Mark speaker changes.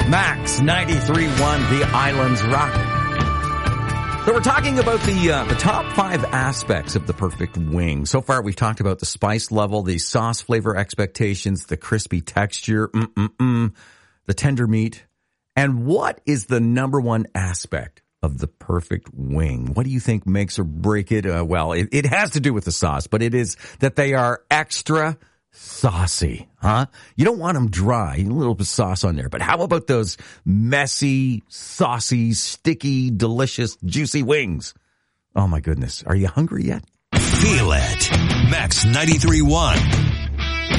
Speaker 1: Max 93.1, the Islands Rock. So we're talking about the top 5 aspects of the perfect wing. So far, we've talked about the spice level, the sauce flavor expectations, the crispy texture, the tender meat. And what is the number one aspect of the perfect wing? What do you think makes or break it? Well, it has to do with the sauce, but it is that they are extra saucy, huh? You don't want them dry, a little bit of sauce on there. But how about those messy, saucy, sticky, delicious, juicy wings? Oh my goodness. Are you hungry yet?
Speaker 2: Feel it. Max 93.1.